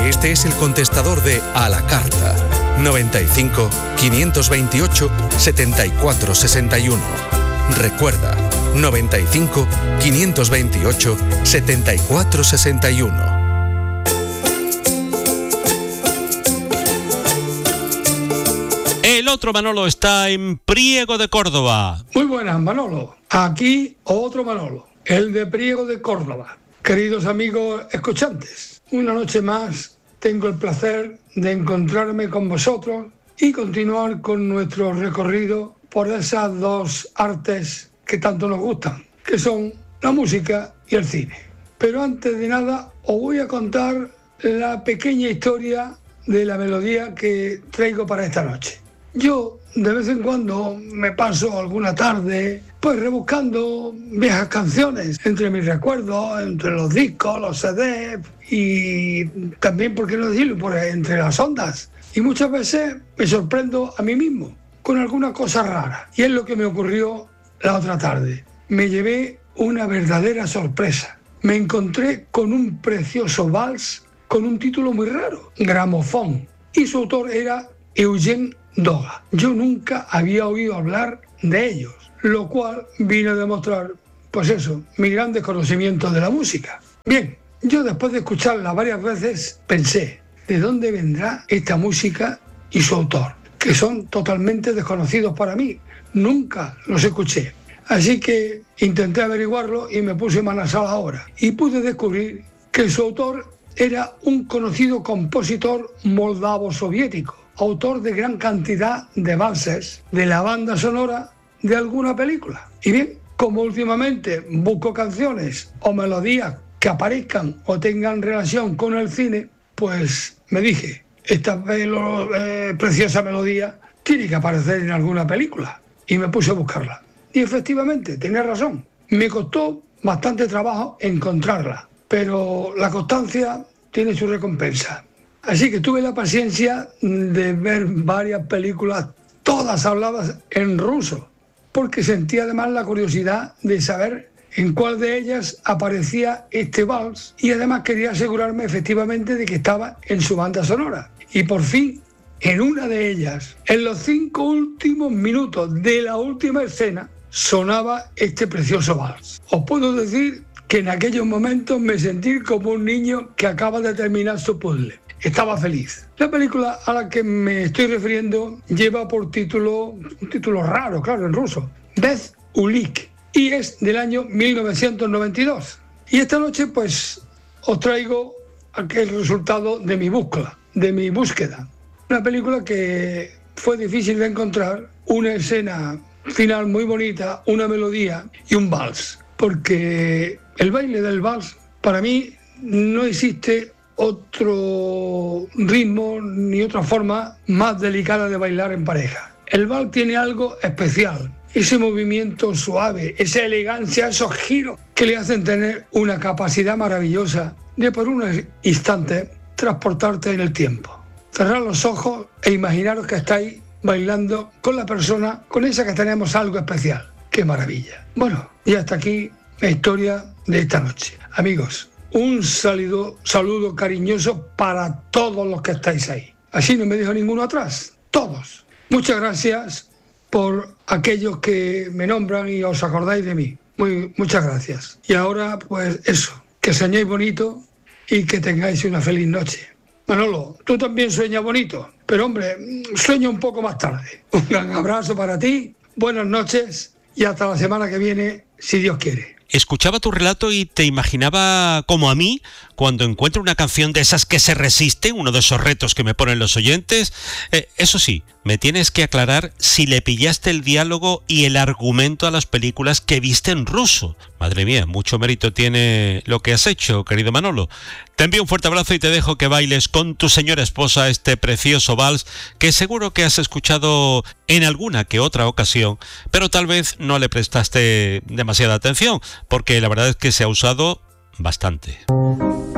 Este es el contestador de A la Carta. 95 528 74 61. Recuerda, 95 528 74 61. El otro Manolo está en Priego de Córdoba. Muy buenas, Manolo. Aquí otro Manolo, el de Priego de Córdoba. Queridos amigos escuchantes, una noche más tengo el placer de encontrarme con vosotros y continuar con nuestro recorrido por esas dos artes que tanto nos gustan, que son la música y el cine. Pero antes de nada os voy a contar la pequeña historia de la melodía que traigo para esta noche. Yo de vez en cuando me paso alguna tarde pues rebuscando viejas canciones entre mis recuerdos, entre los discos, los CDs y también, por qué no decirlo, por entre las ondas. Y muchas veces me sorprendo a mí mismo con alguna cosa rara. Y es lo que me ocurrió la otra tarde. Me llevé una verdadera sorpresa. Me encontré con un precioso vals con un título muy raro, Gramofón. Y su autor era Eugene Doga. Yo nunca había oído hablar de ellos, lo cual vino a demostrar, pues eso, mi gran desconocimiento de la música. Bien, yo después de escucharla varias veces pensé, ¿de dónde vendrá esta música y su autor? Que son totalmente desconocidos para mí, nunca los escuché. Así que intenté averiguarlo y me puse manos a la obra. Y pude descubrir que su autor era un conocido compositor moldavo-soviético, autor de gran cantidad de valses de la banda sonora de alguna película. Y bien, como últimamente busco canciones o melodías que aparezcan o tengan relación con el cine, pues me dije, esta preciosa melodía tiene que aparecer en alguna película. Y me puse a buscarla. Y efectivamente, tenía razón. Me costó bastante trabajo encontrarla, pero la constancia tiene su recompensa. Así que tuve la paciencia de ver varias películas, todas habladas en ruso, porque sentía además la curiosidad de saber en cuál de ellas aparecía este vals y además quería asegurarme efectivamente de que estaba en su banda sonora. Y por fin, en una de ellas, en los 5 últimos minutos de la última escena, sonaba este precioso vals. Os puedo decir que en aquellos momentos me sentí como un niño que acaba de terminar su puzzle. Estaba feliz. La película a la que me estoy refiriendo lleva por título, un título raro, claro, en ruso, Bez Ulik, y es del año 1992. Y esta noche, pues, os traigo aquel resultado de mi búsqueda. Una película que fue difícil de encontrar, una escena final muy bonita, una melodía y un vals, porque el baile del vals, para mí, no existe otro ritmo ni otra forma más delicada de bailar en pareja. El vals tiene algo especial, ese movimiento suave, esa elegancia, esos giros que le hacen tener una capacidad maravillosa de por unos instantes transportarte en el tiempo. Cerrar los ojos e imaginaros que estáis bailando con la persona con esa que tenemos algo especial. ¡Qué maravilla! Bueno, y hasta aquí la historia de esta noche. Amigos, un saludo cariñoso para todos los que estáis ahí. Así no me dejo ninguno atrás, todos. Muchas gracias por aquellos que me nombran y os acordáis de mí. Muchas gracias. Y ahora, pues eso, que soñéis bonito y que tengáis una feliz noche. Manolo, tú también sueñas bonito, pero hombre, sueña un poco más tarde. Un gran abrazo para ti, buenas noches y hasta la semana que viene, si Dios quiere. Escuchaba tu relato y te imaginaba como a mí, cuando encuentro una canción de esas que se resisten, uno de esos retos que me ponen los oyentes. Eso sí, me tienes que aclarar si le pillaste el diálogo y el argumento a las películas que viste en ruso. Madre mía, mucho mérito tiene lo que has hecho, querido Manolo. Te envío un fuerte abrazo y te dejo que bailes con tu señora esposa este precioso vals que seguro que has escuchado en alguna que otra ocasión, pero tal vez no le prestaste demasiada atención, porque la verdad es que se ha usado bastante.